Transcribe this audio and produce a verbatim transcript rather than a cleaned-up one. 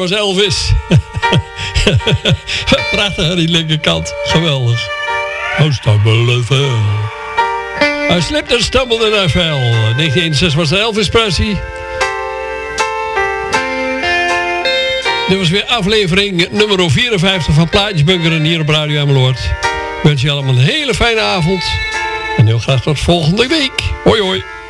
was Elvis. Prachtig aan die linkerkant. Geweldig. Oh, stumble fell. I slipped and stumbled and I fell. negentien eenenzestig was Elvis Presley. Dit was weer aflevering nummer vierenvijftig van Plaatjesbunkeren hier op Radio Emmeloord. Ik wens je allemaal een hele fijne avond. En heel graag tot volgende week. Hoi hoi.